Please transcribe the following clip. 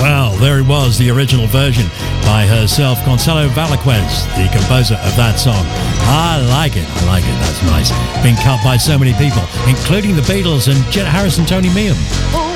Well, there it was, the original version by herself, Gonçalo Velasquez, the composer of that song. I like it, that's nice. Been cut by so many people, including the Beatles and Jet Harris and Tony Meehan.